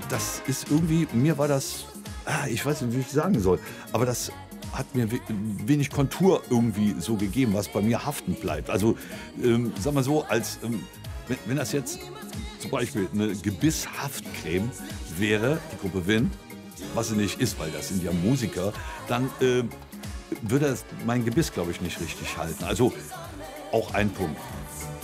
das ist irgendwie, mir war das, ich weiß nicht, wie ich sagen soll, aber das hat mir wenig Kontur irgendwie so gegeben, was bei mir haften bleibt. Also, sag mal so, als, wenn das jetzt zum Beispiel eine Gebisshaftcreme wäre, die Gruppe Wind, was sie nicht ist, weil das sind ja Musiker, dann würde das mein Gebiss, glaube ich, nicht richtig halten. Also auch ein Punkt.